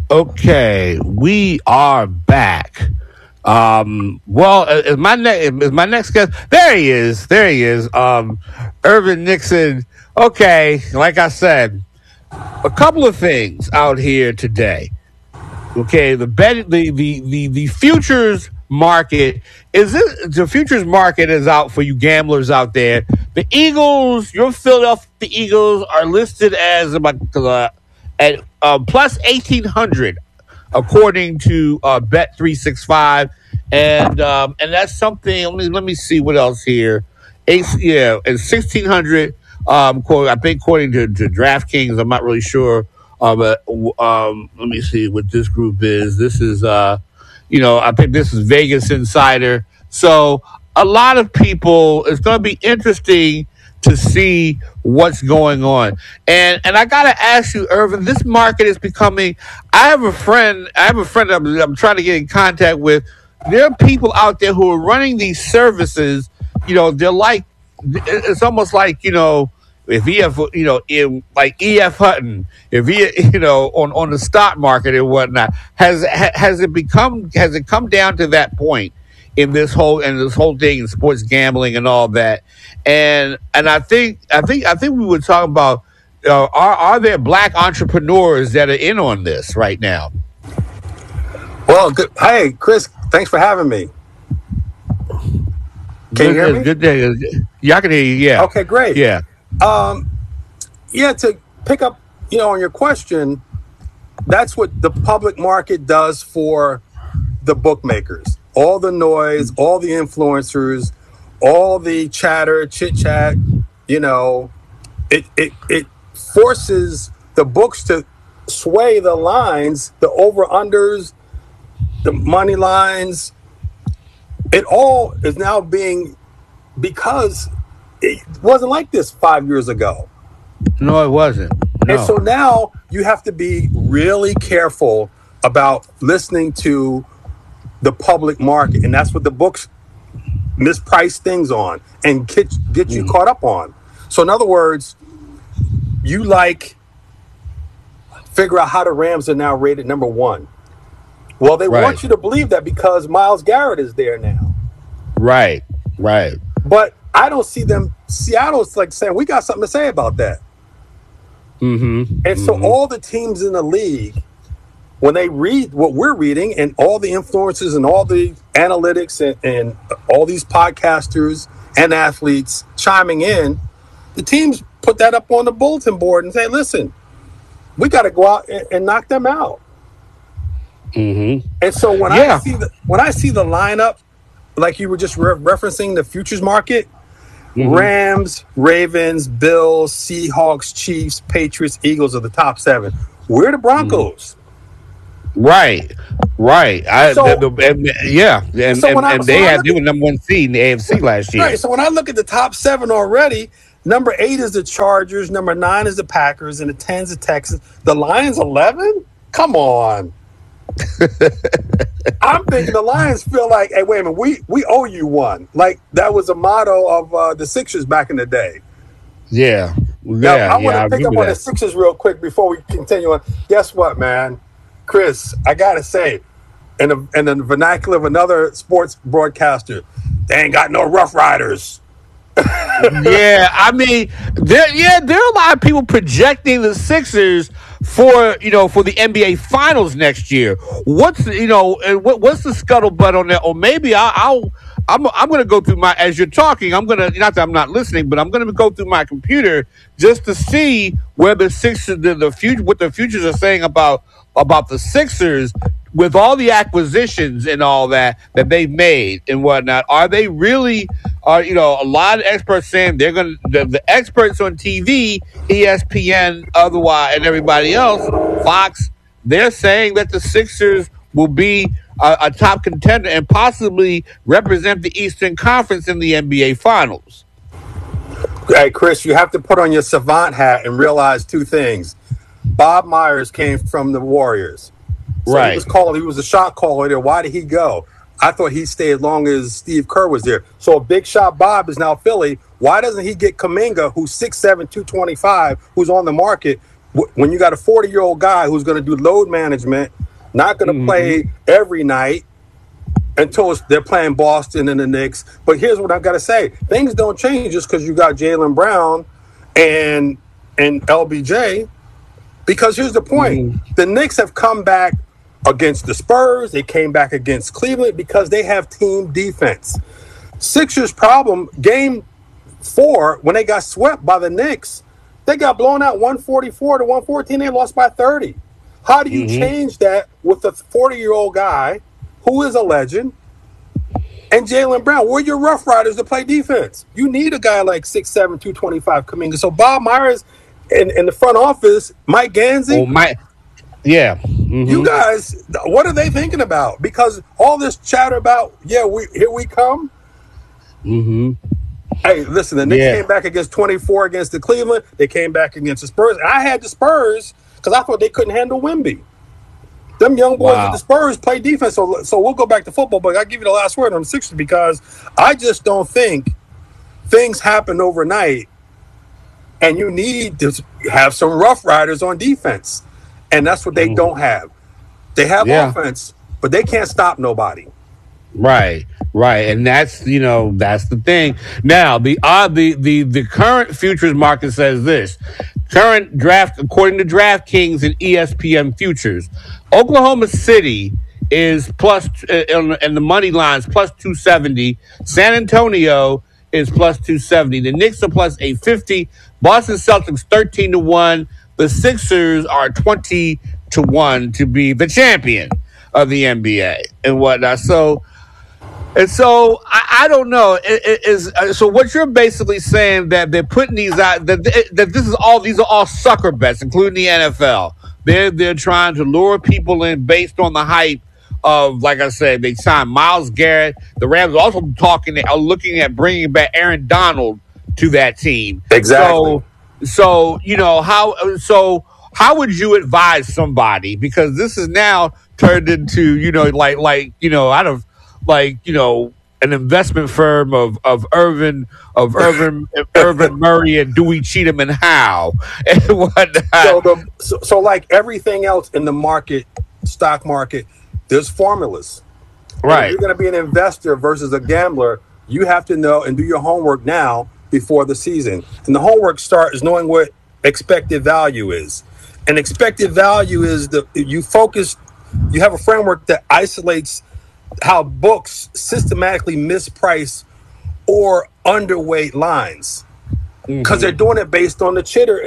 Okay, we are back. Is my next guest? There he is. There he is. Irvin Nixon. Okay, like I said, a couple of things out here today. Okay, the futures market the futures market is out for you gamblers out there. The Eagles, your Philadelphia Eagles, are listed as about at plus 1,800 according to Bet365, and that's something. Let me see what else here. And 1,600. I think according to DraftKings, I'm not really sure. But let me see what this group is. This is I think this is Vegas Insider. So a lot of people. It's going to be interesting to see what's going on. And I gotta ask you, Irvin, this market is becoming. I have a friend. I'm trying to get in contact with. There are people out there who are running these services. They're like. It's almost like if EF, like EF Hutton, if he, on the stock market and whatnot, has it come down to that point in this whole thing in sports gambling and all that, and I think we would talk about are there black entrepreneurs that are in on this right now? Well, good. Hey, Chris, thanks for having me. Can you hear me? Good day. Yeah, I can hear you. Yeah. Okay, great. Yeah. To pick up, on your question, that's what the public market does for the bookmakers. All the noise, all the influencers, all the chatter, chit chat, it forces the books to sway the lines, the over unders, the money lines. It all is now because it wasn't like this 5 years ago. No, it wasn't. No. And so now you have to be really careful about listening to the public market. And that's what the books misprice things on and get you caught up on. So in other words, you figure out how the Rams are now rated number one. Well, they want you to believe that because Myles Garrett is there now. Right. But I don't see them. Seattle's like saying, we got something to say about that. Mm-hmm. And so all the teams in the league, when they read what we're reading and all the influencers and all the analytics and all these podcasters and athletes chiming in, the teams put that up on the bulletin board and say, listen, we got to go out and knock them out. Mm-hmm. And so when I see the lineup, like you were just referencing the futures market, Rams, Ravens, Bills, Seahawks, Chiefs, Patriots, Eagles are the top 7. We're the Broncos. Right. They had the number 1 seed in the AFC last year. Right. So when I look at the top 7 already, number 8 is the Chargers, number 9 is the Packers, and the 10 is the Texans. The Lions 11? Come on. I'm thinking the Lions feel like, hey, wait a minute, we owe you one. Like that was a motto of the Sixers back in the day. Yeah. I want to pick up on the Sixers real quick before we continue on. Guess what, man? Chris, I gotta say, in the vernacular of another sports broadcaster, they ain't got no Rough Riders. Yeah, I mean, there are a lot of people projecting the Sixers for the NBA Finals next year. What's the scuttlebutt on that? Or maybe I'm going to go through as you're talking. I'm going to, not that I'm not listening, but I'm going to go through my computer just to see where the Sixers, the future, what the futures are saying about the Sixers. With all the acquisitions and all that they've made and whatnot, are they really? A lot of experts saying they're going to. The experts on TV, ESPN, otherwise, and everybody else, Fox, they're saying that the Sixers will be a top contender and possibly represent the Eastern Conference in the NBA Finals. Hey, Chris, you have to put on your savant hat and realize 2 things. Bob Myers came from the Warriors. So right. He was a shot caller there. Why did he go? I thought he stayed as long as Steve Kerr was there. So a big shot Bob is now Philly. Why doesn't he get Kuminga, who's 6'7", 225, who's on the market, when you got a 40-year-old guy who's going to do load management, not going to play every night until they're playing Boston and the Knicks. But here's what I got to say. Things don't change just because you got Jaylen Brown and LBJ. Because here's the point. The Knicks have come back against the Spurs. They came back against Cleveland because they have team defense. Sixers' problem, game 4, when they got swept by the Knicks, they got blown out 144 to 114. They lost by 30. How do you change that with a 40-year-old guy who is a legend and Jaylen Brown? Where are your Rough Riders to play defense? You need a guy like 6'7", 225 Kuminga. So Bob Myers in the front office, Mike Gansey. You guys, what are they thinking about? Because all this chatter about, here we come. Hey, listen, the Knicks came back against 24 against the Cleveland. They came back against the Spurs. And I had the Spurs because I thought they couldn't handle Wemby. Them young boys at the Spurs play defense. So we'll go back to football, but I'll give you the last word on the Sixers because I just don't think things happen overnight, and you need to have some Rough Riders on defense. And that's what they don't have. They have offense, but they can't stop nobody. Right. And that's the thing. Now, the current futures market says this. Current draft, according to DraftKings and ESPN futures, Oklahoma City is plus, and the money lines plus 270. San Antonio is plus 270. The Knicks are plus 850. Boston Celtics 13-1. The Sixers are 20-1 to be the champion of the NBA and whatnot. So I don't know. So what you're basically saying that they're putting these out that these are all sucker bets, including the NFL. They're trying to lure people in based on the hype of, like I said, they signed Myles Garrett. The Rams are also looking at bringing back Aaron Donald to that team. Exactly. So how would you advise somebody, because this is now turned into an investment firm of Irvin Murray and Dewey Cheatham and Howe and whatnot. So like everything else in the market, stock market, there's formulas. Right. If you're going to be an investor versus a gambler, you have to know and do your homework now before the season. And the homework is knowing what expected value is. And expected value is you have a framework that isolates how books systematically misprice or underweight lines because they're doing it based on the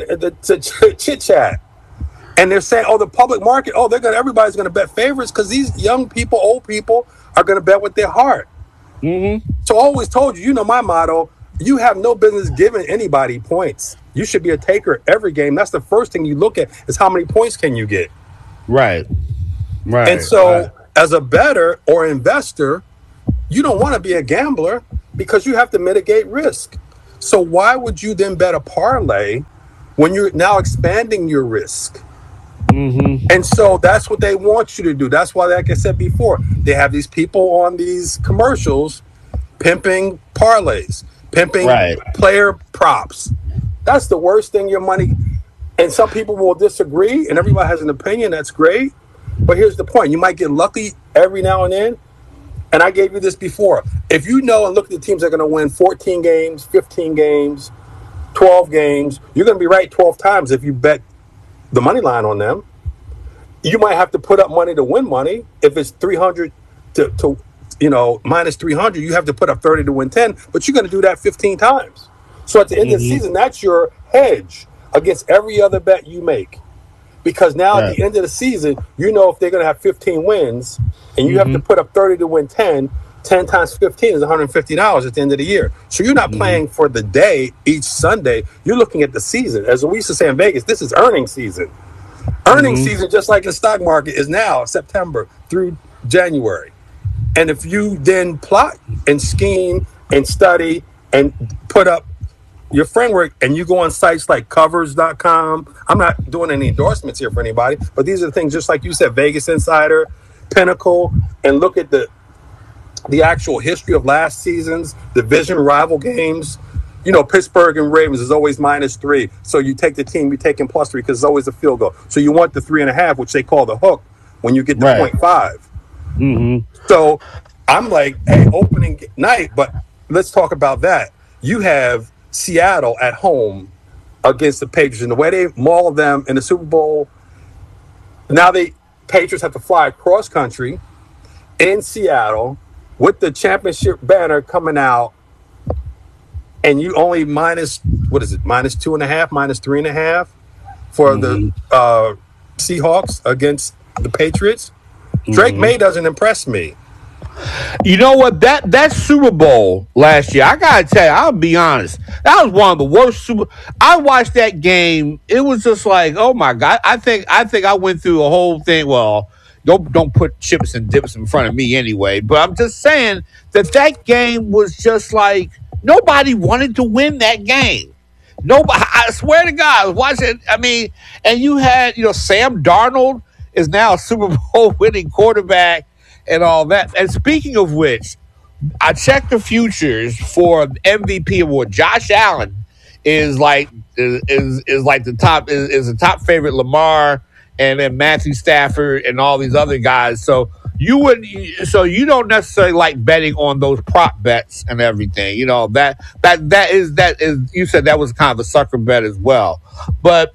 chit chat, and they're saying, the public market, everybody's going to bet favorites because these young people, old people are going to bet with their heart. So I always told you, my motto: you have no business giving anybody points. You should be a taker every game. That's the first thing you look at is how many points can you get. Right. And so as a bettor or investor, you don't want to be a gambler because you have to mitigate risk. So why would you then bet a parlay when you're now expanding your risk? And so that's what they want you to do. That's why, like I said before, they have these people on these commercials pimping parlays, pimping player props. That's the worst thing, your money. And some people will disagree, and everybody has an opinion. That's great. But here's the point. You might get lucky every now and then. And I gave you this before. If you know and look at the teams that are going to win 14 games, 15 games, 12 games, you're going to be right 12 times if you bet the money line on them. You might have to put up money to win money. If it's 300 to minus 300, you have to put up 30 to win 10. But you're going to do that 15 times. So at the end of the season, that's your hedge against every other bet you make. Because now at the end of the season, if they're going to have 15 wins and you have to put up 30 to win 10 times 15 is $150 at the end of the year. So you're not playing for the day each Sunday. You're looking at the season. As we used to say in Vegas, this is earnings season. Earnings season, just like the stock market, is now September through January. And if you then plot and scheme and study and put up your framework and you go on sites like covers.com. I'm not doing any endorsements here for anybody, but these are the things, just like you said, Vegas Insider, Pinnacle, and look at the actual history of last season's division rival games. Pittsburgh and Ravens is always -3. So you take the team, you take in +3 because it's always a field goal. So you want the 3.5, which they call the hook when you get the Right. 0.5. Mm-hmm. So I'm like, hey, opening night, but let's talk about that. You have Seattle at home against the Patriots, and the way they mauled them in the Super Bowl. Now the Patriots have to fly across country in Seattle with the championship banner coming out, and you only -2.5, -3.5 for the Seahawks against the Patriots. Drake May doesn't impress me. You know what? That Super Bowl last year, I gotta tell you, I'll be honest. That was one of the worst Super. I watched that game. It was just like, oh my god. I think I went through a whole thing. Well, don't put chips and dips in front of me anyway. But I'm just saying that game was just like nobody wanted to win that game. Nobody. I swear to God, I was watching. I mean, and you had Sam Darnold is now a Super Bowl winning quarterback. And all that. And speaking of which, I checked the futures for MVP award. Josh Allen is like the top is the top favorite. Lamar and then Matthew Stafford and all these other guys. So you don't necessarily like betting on those prop bets and everything. That is you said that was kind of a sucker bet as well. But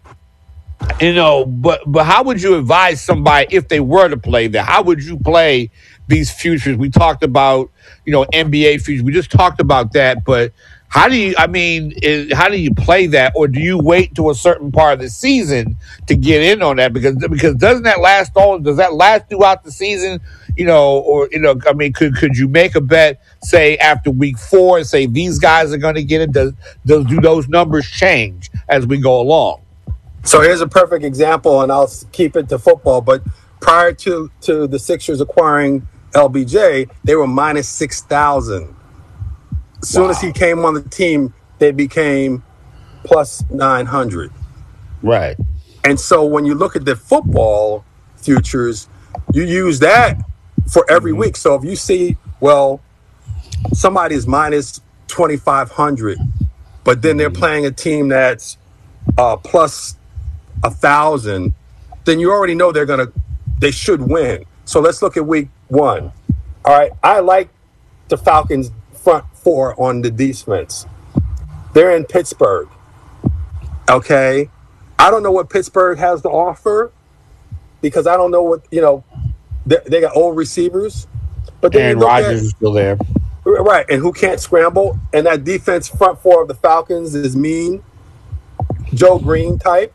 but how would you advise somebody if they were to play that? How would you play these futures? We talked about, NBA futures. We just talked about that, but how do you play that? Or do you wait to a certain part of the season to get in on that? Because does that last throughout the season? Could you make a bet, say after week 4 and say these guys are going to get it? Do those numbers change as we go along? So here's a perfect example, and I'll keep it to football. But prior to the Sixers acquiring LBJ, they were -6,000. As soon as he came on the team, they became +900. Right. And so when you look at the football futures, you use that for every week. So if you see, somebody is -2,500, but then they're playing a team that's plus 1,000, then you already know they should win. So let's look at week 1. All right, I like the Falcons front 4 on the defense. They're in Pittsburgh. Okay, I don't know what Pittsburgh has to offer because I don't know what they got old receivers, but then Rodgers is still there, right? And who can't scramble? And that defense front 4 of the Falcons is mean, Joe Green type.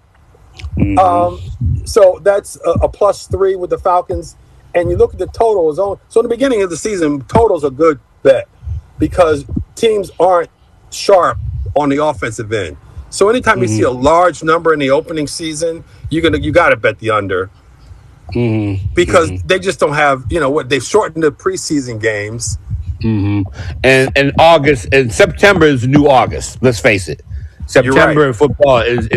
So that's a +3 with the Falcons. And you look at the totals. So in the beginning of the season, totals are a good bet because teams aren't sharp on the offensive end. So anytime you see a large number in the opening season, you got to bet the under because they just don't have they've shortened the preseason games. And August and September is the new August. Let's face it. September in football is